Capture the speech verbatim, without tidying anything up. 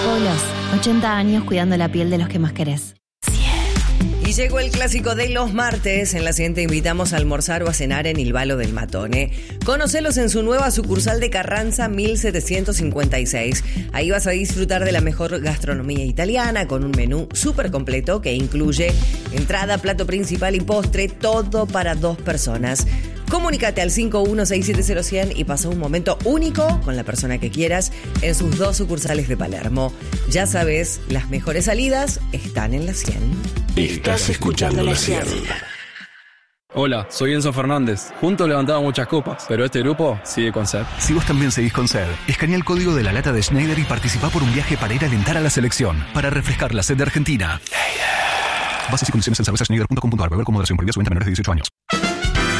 Pueblos, ochenta años cuidando la piel de los que más querés. Y llegó el clásico de los martes. En la cien te invitamos a almorzar o a cenar en Il Valo del Matone. Conocelos en su nueva sucursal de Carranza mil setecientos cincuenta y seis. Ahí vas a disfrutar de la mejor gastronomía italiana con un menú súper completo que incluye entrada, plato principal y postre, todo para dos personas. Comunícate al cinco uno seis siete cero cien y pasa un momento único con la persona que quieras en sus dos sucursales de Palermo. Ya sabes, las mejores salidas están en la cien. Estás escuchando la cien. Hola, soy Enzo Fernández. Juntos levantamos muchas copas, pero este grupo sigue con sed. Si vos también seguís con sed, escanea el código de la lata de Schneider y participá por un viaje para ir a alentar a la selección, para refrescar la sed de Argentina. Bases y condiciones en cerveza schneider punto com punto a r. Beber con moderación. Prohibida su venta a menores de dieciocho años.